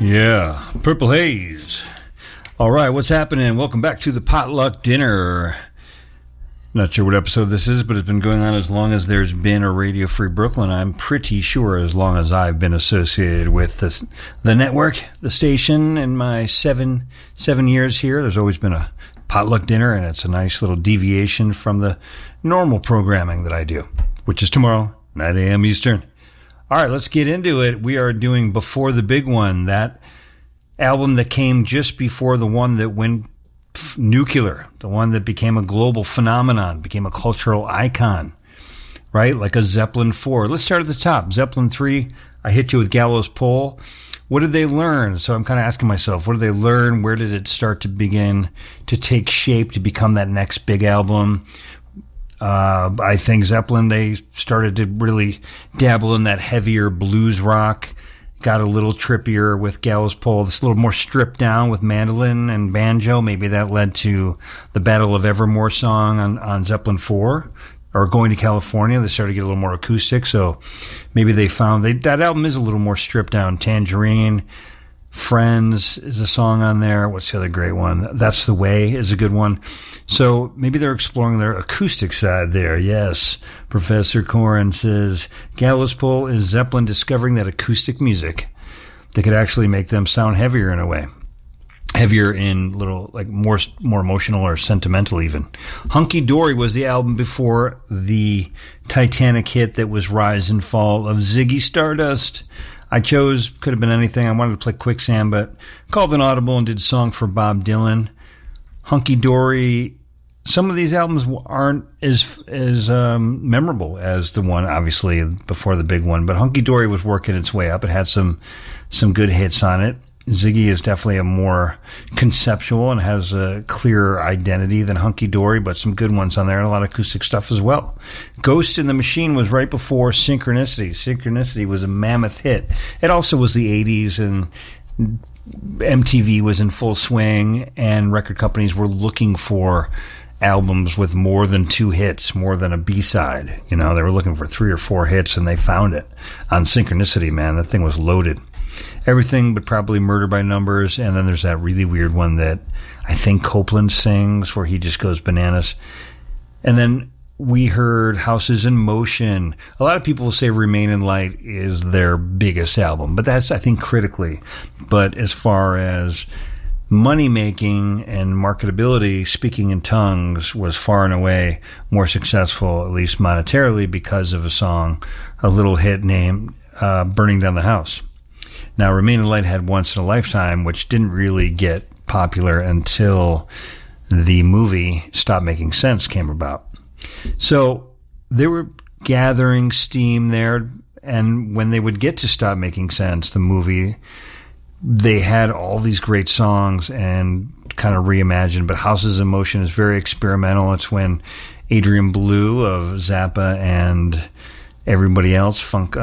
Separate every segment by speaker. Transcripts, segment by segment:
Speaker 1: Yeah, Purple Haze. All right, what's happening? Welcome back to the Potluck Dinner. Not sure what episode this is, but it's been going on as long as there's been a Radio Free Brooklyn. I'm pretty sure as long as I've been associated with the network, the station, in my seven years here. There's always been a Potluck Dinner, and it's a nice little deviation from the normal programming that I do, which is tomorrow, 9 a.m. Eastern. All right, let's get into it. We are doing Before the Big One, that album that came just before the one that went nuclear, the one that became a global phenomenon, became a cultural icon, right? Like a Zeppelin 4. Let's start at the top. Zeppelin 3, I hit you with Gallows Pole. What did they learn? So I'm kind of asking myself, what did they learn? Where did it start to begin to take shape to become that next big album? I think Zeppelin, they started to really dabble in that heavier blues rock, got a little trippier with Gallows Pole, this a little more stripped down with mandolin and banjo. Maybe that led to the Battle of Evermore song on Zeppelin 4, or Going to California. They started to get a little more acoustic, so maybe they found that album is a little more stripped down. Tangerine, Friends is a song on there. What's the other great one? That's the Way is a good one. So maybe they're exploring their acoustic side there. Yes. Professor Corin says, Gallows Pole is Zeppelin discovering that acoustic music that could actually make them sound heavier in a way. Heavier in little, like more emotional or sentimental even. Hunky Dory was the album before the Titanic hit that was Rise and Fall of Ziggy Stardust. I chose, could have been anything. I wanted to play Quicksand, but called an audible and did a song for Bob Dylan. Hunky Dory, some of these albums aren't as memorable as the one, obviously, before the big one, but Hunky Dory was working its way up. It had some good hits on it. Ziggy is definitely a more conceptual and has a clearer identity than Hunky Dory, but some good ones on there and a lot of acoustic stuff as well. Ghost in the Machine was right before Synchronicity. Synchronicity was a mammoth hit. It also was the 80s, and MTV was in full swing, and record companies were looking for albums with more than 2 hits, more than a B-side. You know, they were looking for 3 or 4 hits, and they found it on Synchronicity, man. That thing was loaded. Everything but probably Murder by Numbers, and then there's that really weird one that I think Copeland sings where he just goes bananas. And then we heard Houses in Motion. A lot of people say Remain in Light is their biggest album, but that's, I think, critically. But as far as money-making and marketability, Speaking in Tongues was far and away more successful, at least monetarily, because of a song, a little hit named Burning Down the House. Now, Remain in Light had Once in a Lifetime, which didn't really get popular until the movie Stop Making Sense came about. So they were gathering steam there, and when they would get to Stop Making Sense, the movie, they had all these great songs and kind of reimagined, but Houses in Motion is very experimental. It's when Adrian Belew of Zappa and everybody else, no,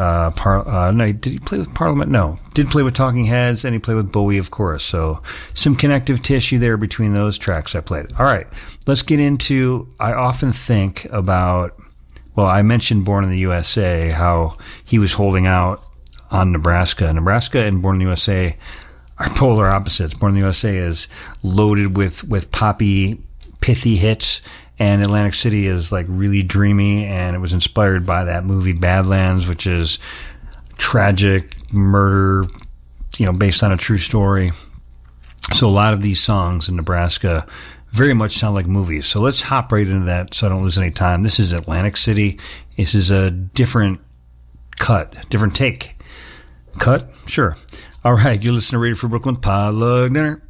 Speaker 1: did he play with Parliament? No. Did play with Talking Heads, and he played with Bowie, of course. So some connective tissue there between those tracks I played. All right, let's get into, I often think about, well, I mentioned Born in the USA, how he was holding out on Nebraska. Nebraska and Born in the USA are polar opposites. Born in the USA is loaded with poppy, pithy hits, and Atlantic City is like really dreamy, and it was inspired by that movie Badlands, which is tragic murder, you know, based on a true story. So a lot of these songs in Nebraska very much sound like movies. So let's hop right into that so I don't lose any time. This is Atlantic City. This is a different cut, different take. Cut? Sure. All right, you listen to Radio Free Brooklyn, Potluck Dinner.